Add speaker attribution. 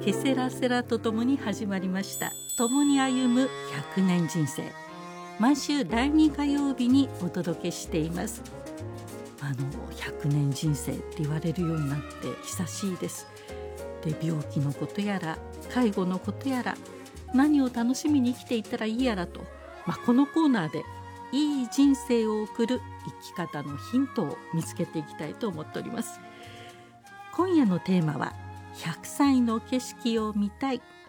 Speaker 1: ケセラセラとともに始まりました共に歩む100年人生。毎週第2火曜日にお届けしています。100年人生って言われるようになって久しいです。で、病気のことやら介護のことやら何を楽しみに生きていったらいいやらと、このコーナーでいい人生を送る生き方のヒントを見つけていきたいと思っております。今夜のテーマは100歳の景色を見たい